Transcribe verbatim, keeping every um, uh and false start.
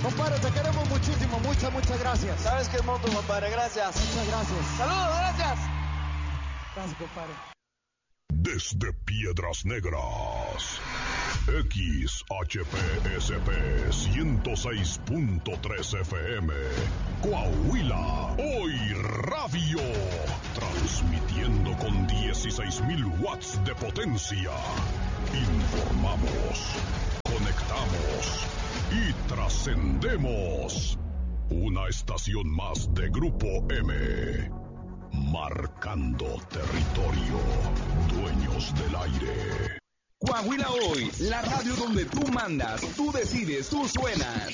Compadre, te queremos muchísimo, muchas, muchas gracias. Sabes que es monto, compadre, gracias. Muchas gracias. Saludos, gracias. Gracias, compadre. Desde Piedras Negras, X H P S P ciento seis punto tres F M, Coahuila, hoy radio, transmitiendo con dieciséis mil watts de potencia. Informamos, conectamos y trascendemos. Una estación más de Grupo M. Marcando territorio, dueños del aire. Coahuila hoy, la radio donde tú mandas, tú decides, tú suenas.